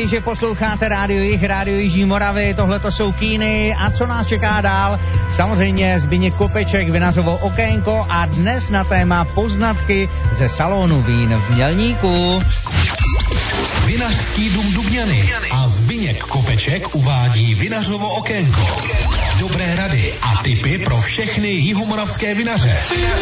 říkali, že posloucháte Rádio Jih, Rádio Jižní Moravy, tohleto jsou Kýny a co nás čeká dál? Samozřejmě Zbyněk Kopeček, Vinařovo okénko a dnes na téma poznatky ze salonu vín v Mělníku. Vinařský dům Dubňany a Zbyněk Kopeček uvádí Vinařovo okénko. Dobré rady a tipy pro všechny jihomoravské vinaře.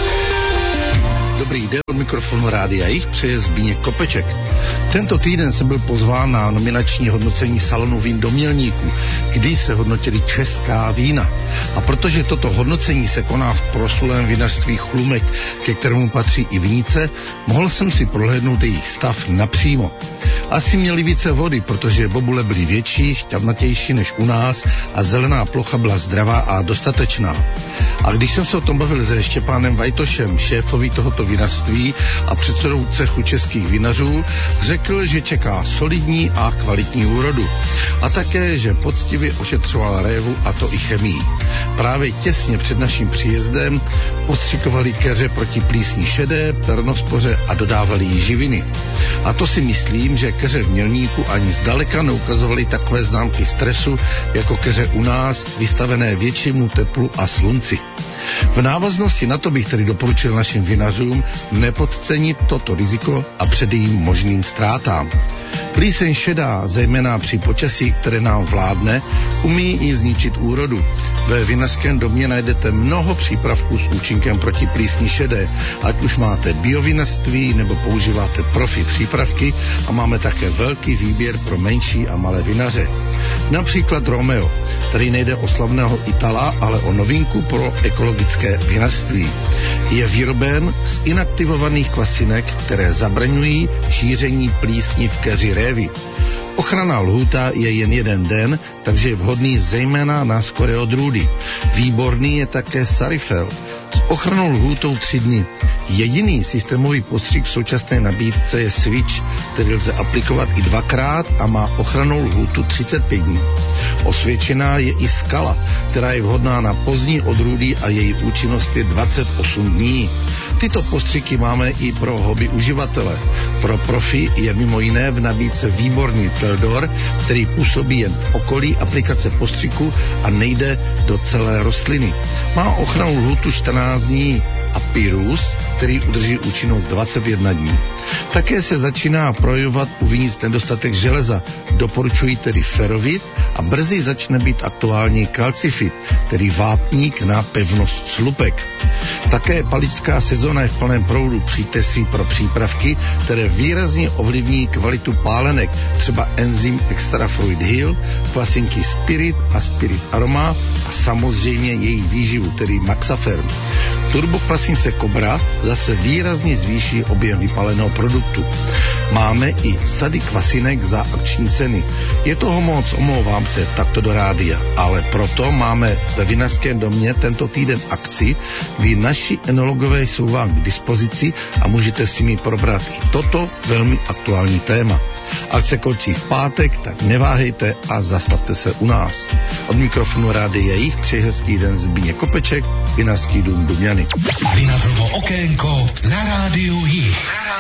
Dobrý den, od mikrofonu Rádia Jih přeje Zbyněk Kopeček. Tento týden jsem byl pozván na nominační hodnocení salonu vín do Mělníku, kdy se hodnotili česká vína. A protože toto hodnocení se koná v proslulém vinařství Chlumek, ke kterému patří i vinice, mohl jsem si prohlédnout jejich stav napřímo. Asi měli více vody, protože bobule byly větší, šťavnatější než u nás a zelená plocha byla zdravá a dostatečná. A když jsem se o tom bavil se Štěpánem Vajtošem, šéfovi tohoto vinařství a předsedou cechu českých vinařů, řekl, že čeká solidní a kvalitní úrodu. A také, že poctivě ošetřoval révu, a to i chemii. Právě těsně před naším příjezdem postřikovali keře proti plísni šedé, pernospoře a dodávali jí živiny. A to si myslím, že keře v Mělníku ani zdaleka neukazovaly takové známky stresu, jako keře u nás, vystavené většímu teplu a slunci. V návaznosti na to bych tedy doporučil našim vinařům nepodcenit toto riziko a předejít možným ztrátám. Plíseň šedá, zejména při počasí, které nám vládne, umí i zničit úrodu. Ve vinařském domě najdete mnoho přípravků s účinkem proti plísni šedé, ať už máte biovinařství nebo používáte profi přípravky, a máme také velký výběr pro menší a malé vinaře. Například Romeo, který nejde o slavného Itala, ale o novinku pro ekologické vinařství. Je vyroben z inaktivovaných kvasinek, které zabraňují šíření plísni v keři révy. Ochranná lhůta je jen 1 den, takže je vhodný zejména na skoré odrůdy. Výborný je také Sarifel s ochrannou lhůtou 3 dny. Jediný systémový postřik v současné nabídce je Switch, který lze aplikovat i 2krát a má ochrannou lhůtu 35 dní. Osvědčená je i Skala, která je vhodná na pozdní odrůdy a její účinnost je 28 dní. Tyto postřiky máme i pro hobby uživatele. Pro profi je mimo jiné v nabídce výborný Teldor, který působí jen v okolí aplikace postřiku a nejde do celé rostliny. Má ochrannou lhůtu 14 dní a Pyrus, který udrží účinnost 21 dní. Také se začíná projevovat u vinic nedostatek železa. Doporučuji tedy Ferovit a brzy začne být aktuální Calcifit, tedy vápník na pevnost slupek. Také palická sezóna je v plném proudu. Přijďte si pro přípravky, které výrazně ovlivní kvalitu pálenek, třeba enzym Extra Fruit Heal, kvasinky Spirit a Spirit Aroma a samozřejmě její výživu, tedy Maxaferm. Turbokvasince Cobra zase výrazně zvýší objem vypáleného produktu. Máme i sady kvasinek za akční ceny. Je toho moc, omlouvám se, takto do rádia, ale proto máme ve vinařském domě tento týden akci, kdy naši enologové jsou vám k dispozici a můžete si mi probrat i toto velmi aktuální téma. Akce končí v pátek, tak neváhejte a zastavte se u nás. Od mikrofonu Rádia Jih přeje hezký den Zbyněk Kopeček, Vinařský dům Dubňany. Vinařovo okénko na Rádiu Jih.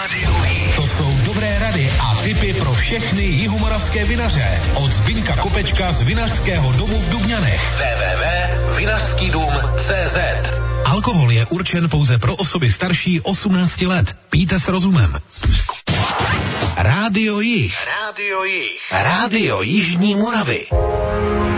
To jsou dobré rady a tipy pro všechny jihomoravské vinaře. Od Zbyňka Kopečka z Vinařského domu v Dubňanech. www.vinařskydům.cz. Alkohol je určen pouze pro osoby starší 18 let. Pijte s rozumem. Rádio Jih. Rádio Jižní Moravy.